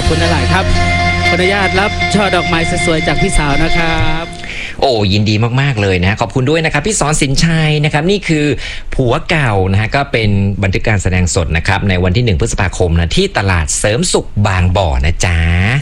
อบคุณหลายครับขออนุญาตรับช่อดอกไม้สวยๆจากพี่สาวนะครับโอ้ยินดีมากๆเลยนะขอบคุณด้วยนะครับพี่สอนสินชัยนะครับนี่คือผัวเก่านะฮะก็เป็นบันทึกการแสดงสดนะครับในวันที่1พฤษภาคมนะที่ตลาดเสริมสุขบางบ่อนะจ๊ะ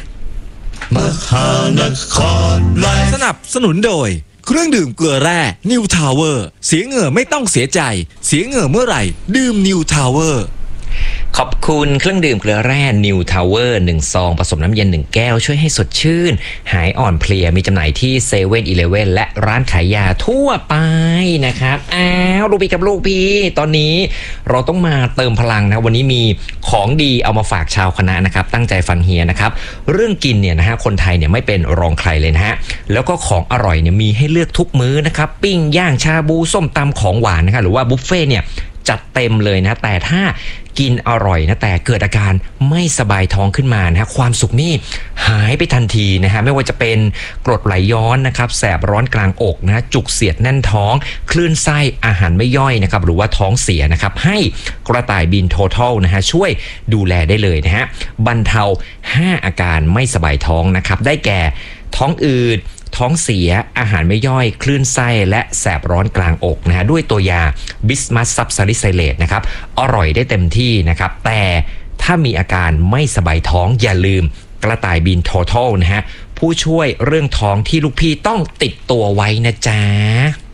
สนับสนุนโดยเครื่องดื่มเกลือแร่นิวทาวเวอร์เสียเหงื่อไม่ต้องเสียใจเสียเหงื่อเมื่อไหร่ดื่มนิวทาวเวอร์ขอบคุณเครื่องดื่มเกลือแร่ New Tower 1 ซองผสมน้ำเย็น1แก้วช่วยให้สดชื่นหายอ่อนเพลียมีจำหน่ายที่เซเว่นอีเลฟเว่นและร้านขายยาทั่วไปนะครับลูกพี่กับลูกพี่ตอนนี้เราต้องมาเติมพลังนะวันนี้มีของดีเอามาฝากชาวคณะนะครับตั้งใจฟังเฮียนะครับเรื่องกินเนี่ยนะฮะคนไทยเนี่ยไม่เป็นรองใครเลยนะฮะแล้วก็ของอร่อยเนี่ยมีให้เลือกทุกมื้อนะครับปิ้งย่างชาบูส้มตำของหวานนะครับหรือว่าบุฟเฟ่เนี่ยจัดเต็มเลยนะแต่ถ้ากินอร่อยนะแต่เกิดอาการไม่สบายท้องขึ้นมานะความสุขนี่หายไปทันทีนะฮะไม่ว่าจะเป็นกรดไหลย้อนนะครับแสบร้อนกลางอกนะจุกเสียดแน่นท้องคลื่นไส้อาหารไม่ย่อยนะครับหรือว่าท้องเสียนะครับให้กระต่ายบินโททอลนะฮะช่วยดูแลได้เลยนะฮะบรรเทา5อาการไม่สบายท้องนะครับได้แก่ท้องอืดท้องเสียอาหารไม่ย่อยคลื่นไส้และแสบร้อนกลางอกนะฮะด้วยตัวยาบิสมัสซับซาลิไซเลตนะครับอร่อยได้เต็มที่นะครับแต่ถ้ามีอาการไม่สบายท้องอย่าลืมกระต่ายบินโททอลนะฮะผู้ช่วยเรื่องท้องที่ลูกพี่ต้องติดตัวไว้นะจ๊ะ